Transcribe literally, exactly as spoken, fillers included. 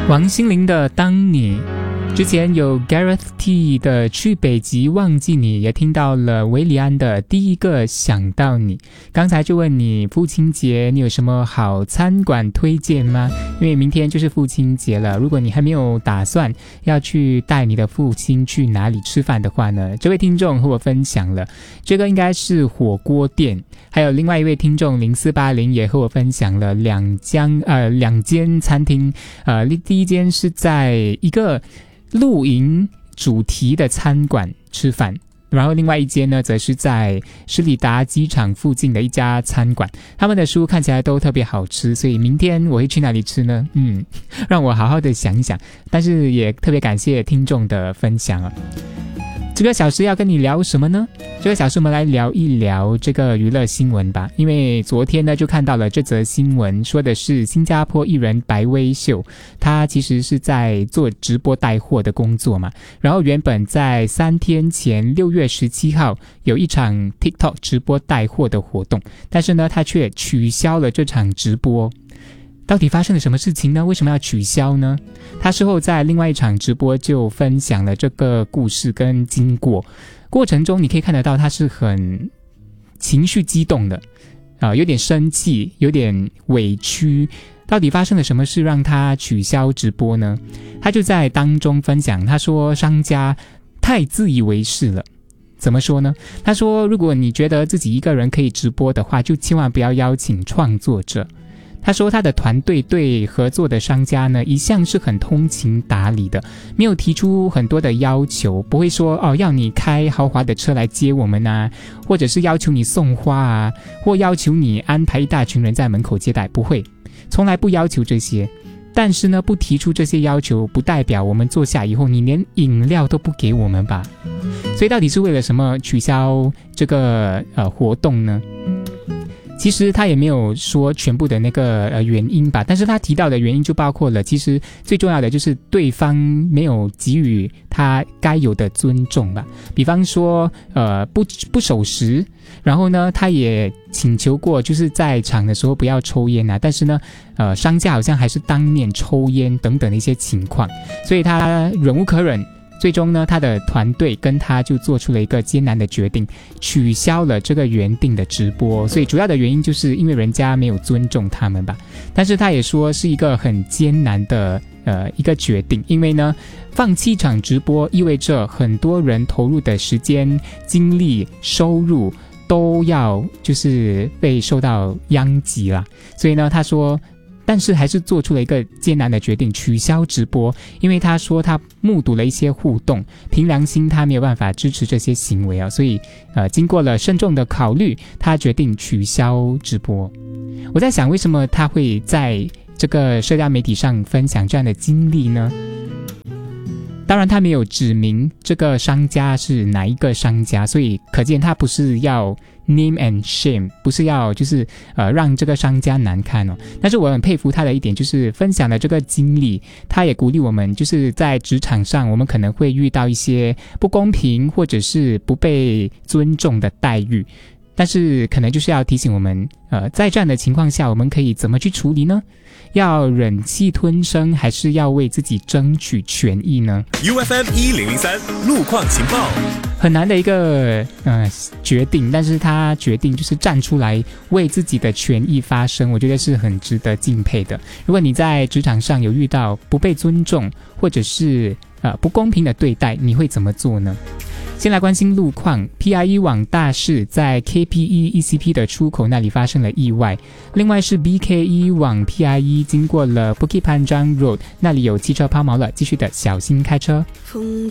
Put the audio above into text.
王心凌的当你，之前有 Gareth T 的去北极忘记你，也听到了维里安的第一个想到你。刚才就问你父亲节你有什么好餐馆推荐吗？因为明天就是父亲节了，如果你还没有打算要去带你的父亲去哪里吃饭的话呢，这位听众和我分享了这个应该是火锅店，还有另外一位听众零四八零也和我分享了两间呃两间餐厅，呃第一间是在一个露营主题的餐馆吃饭，然后另外一间呢则是在施里达机场附近的一家餐馆，他们的食物看起来都特别好吃，所以明天我会去哪里吃呢？嗯，让我好好的想一想，但是也特别感谢听众的分享啊。这个小时要跟你聊什么呢？这个小时我们来聊一聊这个娱乐新闻吧。因为昨天呢就看到了这则新闻，说的是新加坡艺人白威秀，他其实是在做直播带货的工作嘛。然后原本在三天前六月十七号有一场 TikTok 直播带货的活动，但是呢他却取消了这场直播。到底发生了什么事情呢？为什么要取消呢？他事后在另外一场直播就分享了这个故事跟经过，过程中你可以看得到他是很情绪激动的、呃、有点生气，有点委屈。到底发生了什么事让他取消直播呢？他就在当中分享，他说商家太自以为是了。怎么说呢？他说如果你觉得自己一个人可以直播的话，就千万不要邀请创作者。他说他的团队对合作的商家呢一向是很通情达理的，没有提出很多的要求，不会说哦要你开豪华的车来接我们啊，或者是要求你送花啊，或要求你安排一大群人在门口接待，不会，从来不要求这些。但是呢不提出这些要求不代表我们坐下以后你连饮料都不给我们吧。所以到底是为了什么取消这个呃活动呢？其实他也没有说全部的那个呃原因吧，但是他提到的原因就包括了，其实最重要的就是对方没有给予他该有的尊重吧。比方说呃不不守时，然后呢他也请求过就是在场的时候不要抽烟啊，但是呢呃商家好像还是当面抽烟等等的一些情况，所以他忍无可忍。最终呢他的团队跟他就做出了一个艰难的决定，取消了这个原定的直播。所以主要的原因就是因为人家没有尊重他们吧。但是他也说是一个很艰难的呃一个决定，因为呢放弃一场直播意味着很多人投入的时间精力收入都要就是被受到殃及了。所以呢他说但是还是做出了一个艰难的决定，取消直播。因为他说他目睹了一些互动，凭良心他没有办法支持这些行为啊，所以呃，经过了慎重的考虑，他决定取消直播。我在想为什么他会在这个社交媒体上分享这样的经历呢？当然他没有指明这个商家是哪一个商家，所以可见他不是要 name and shame， 不是要就是呃让这个商家难看哦。但是我很佩服他的一点就是分享了这个经历，他也鼓励我们就是在职场上我们可能会遇到一些不公平或者是不被尊重的待遇，但是可能就是要提醒我们呃在这样的情况下我们可以怎么去处理呢？要忍气吞声还是要为自己争取权益呢？ U F M 一零零三路况情报， 很难的一个呃决定，但是他决定就是站出来为自己的权益发声，我觉得是很值得敬佩的。如果你在职场上有遇到不被尊重或者是呃不公平的对待，你会怎么做呢？先来关心路况 ，P I E 往大市在 K P E E C P 的出口那里发生了意外。另外是 B K E 往 P I E 经过了 Bukit Panjang Road 那里有汽车抛锚了，继续的小心开车。风